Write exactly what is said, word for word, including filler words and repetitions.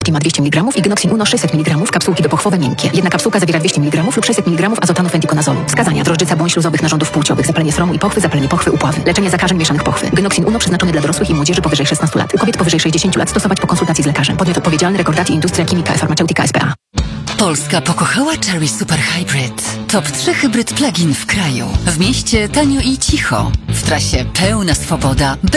kapsułki ma dwieście miligramów i Genoxin Uno sześćset miligramów, kapsułki dopochwowe miękkie. Jedna kapsułka zawiera dwieście miligramów lub sześćset miligramów azotanu fentikonazolu. Wskazania: drożdżyca bądź śluzowych narządów płciowych, zapalenie sromu i pochwy, zapalenie pochwy, upławy. Leczenie zakażeń mieszanych pochwy. Genoxin Uno przeznaczony dla dorosłych i młodzieży powyżej szesnastu lat. Kobiet powyżej sześćdziesięciu lat stosować po konsultacji z lekarzem. Podmiot odpowiedzialny: Recordati Industria Chimica e Farmaceutica S P A. Polska pokochała Cherry Super Hybrid. Top trzy hybryd plug-in w kraju. W mieście tanio i cicho. W trasie pełna swoboda, bez